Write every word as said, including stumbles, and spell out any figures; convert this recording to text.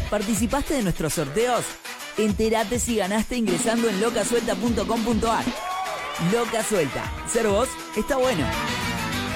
¿Participaste de nuestros sorteos? Entérate si ganaste ingresando en loca suelta punto com punto a r. Loca Suelta. Ser vos está bueno.